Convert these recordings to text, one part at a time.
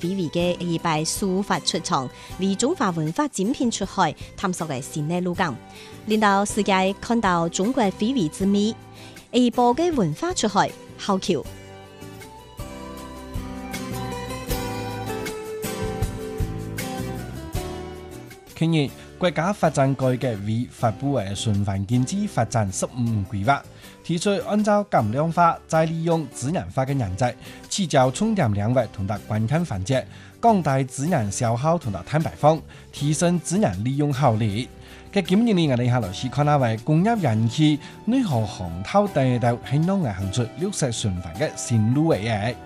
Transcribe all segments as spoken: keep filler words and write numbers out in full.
非遺嘅一擺書法出場，為中華文化展現出海，探索嘅新嘅路徑，令到世界看到中國非遺之美，一波嘅文化出海，好橋。 近日，國家發展改革委發布嘅循環經濟發展十五年規劃，提出按照減量化、再利用、資源化嘅原則，聚焦重點領域同埋關鍵環節，降低資源消耗同埋碳排放，提升資源利用效率。嘅今年呢，我哋下來試看下為工業園區內河航透等等，係讓我行出綠色循環嘅新路嘅。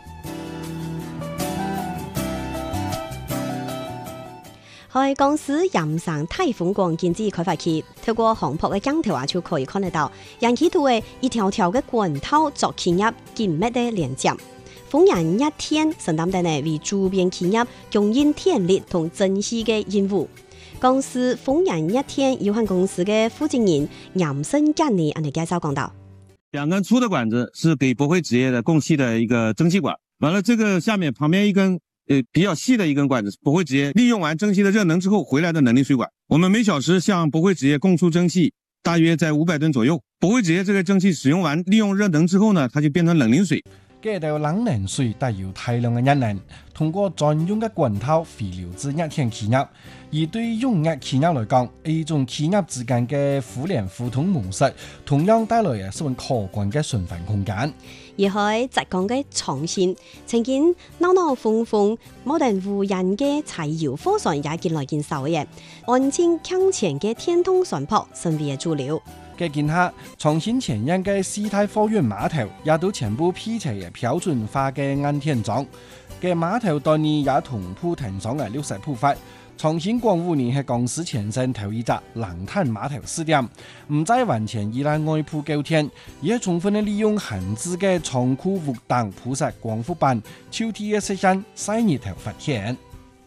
喺公司鹽山太風光經濟開發區，透過航拍嘅鏡頭啊，就可以看得到，園區圖嘅一條條嘅管道作企業緊密嘅連接。豐源一天承擔嘅呢為周邊企業供應電力同珍稀嘅任務。公司豐源一天有限公司嘅負責人嚴生堅尼按你介紹講到， 兩根粗的管子是給駁會紙業的供氣的一個蒸汽管，完了這個下面旁邊一根呃，比較細的一根管子，駁會紙業利用完蒸汽的熱能之後回來的冷凝水管。我們每小時向駁會紙業供出蒸汽，大約在五百噸左右。駁會紙業這個蒸汽使用完，利用熱能之後呢，它就變成冷凝水。 這道冷凝水帶有大量嘅熱能，通過專用嘅管道回流至一天企業。而對於用熱企業來講，一種企業之間嘅互聯互通模式，同樣帶來嘅十分可觀嘅循環空間。 而喺浙江嘅長線，曾經鬧鬧風風，冇人無人嘅柴油火船也見來見受嘅，安靜強前嘅天通船舶成為主流。 嘅見下，長線前沿嘅四大貨運碼頭也都全部批齊嘅標準化嘅安全裝，嘅碼頭當年也同步停上嘅綠色鋪發。長線廣五年係公司前身頭一隻冷灘碼頭試點，唔再完全依賴外鋪購天，而係充分地利用閒置嘅倉庫屋頂鋪設光伏板，秋天嘅時間曬日頭發電。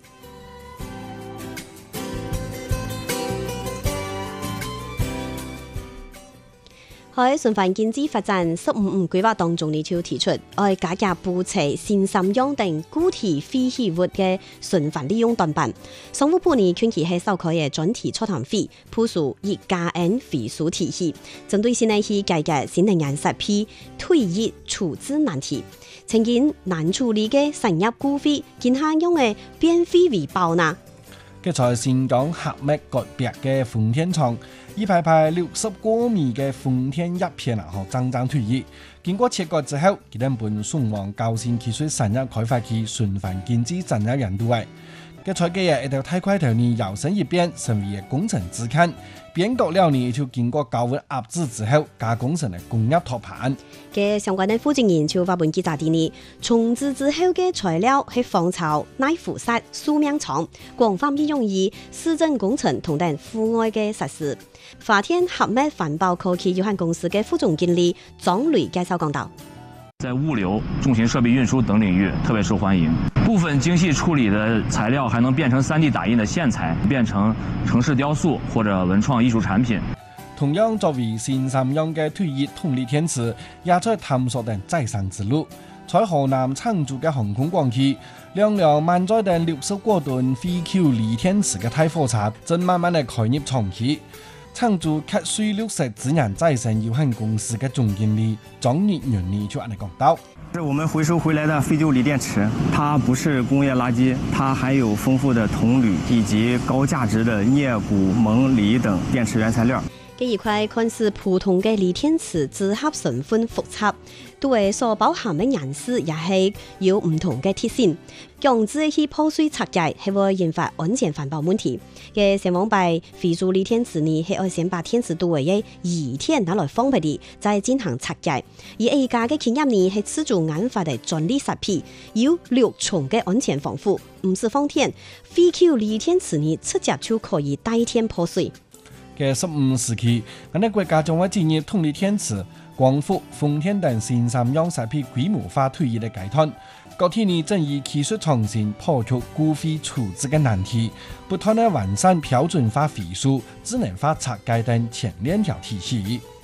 喺循環經濟發展十五年規劃當中，呢就提出愛加強布齊新三樣等固體廢棄物嘅循環利用短板。商務部呢近期係召開嘅專題座談會，部署一加 N 廢書體系，針對性呢去解決新能源設備退役處置難題。曾經難處理嘅產業固廢，見下用嘅變廢為寶呢？ 嘅在新疆黑麥割別嘅豐田廠，一排排六十多米嘅豐田葉片啊，和整整退役。經過切割之後，佢哋本送往高新技術產業開發區循環經濟產業園度位。嘅採計啊，一條太快頭呢，搖身一變成為工程資勘，變革了呢就經過高溫壓制之後，加工成嘅工業托盤。 嘅相關嘅負責人就發本記者電呢，重置之後嘅材料係防潮、耐腐蝕、壽命長，廣泛應用於市政工程同等戶外嘅設施。華天合麥環保科技有限公司嘅副總經理張磊介紹講到， 在物流、重型設備運輸等領域特別受歡迎。部分精細處理的材料還能變成 三 D 打印的線材，變成城市雕塑或者文創藝術產品。 同樣作為新三樣嘅退役動力電池，也在探索等再生之路。在河南長洲嘅航空廣區，兩輛滿載等六十多噸廢棄鋰電池嘅大貨車，正慢慢地開入廠區。長洲客水綠色資源再生有限公司嘅總經理張日元呢就按你講到， 是我們回收回來的廢舊鋰電池，它不是工業垃圾，它含有豐富的銅鋁以及高價值的鎳鈷錳鋰等電池原材料。 這一塊看似普通嘅鋰電池組合成分複雜，對所包含嘅顏色也係有唔同嘅特性。強制去破碎拆解係會引發安全環保問題。嘅上網擺廢舊鋰電池呢係要先把電池度為嘅二天拿來封閉啲，再進行拆解。而 A 家嘅企業呢係自主研發嘅專利設備，有六重嘅安全防護，唔是放電，廢舊鋰電池呢直接就可以帶天破碎。 嘅十五時期，我哋國家將會進入動力電池、光伏、風電等新三樣設備規模化退役嘅階段。各天呢正以技術創新破除固廢處置嘅難題，不斷地完善標準化廢書、智能化拆解等前鏈條體系。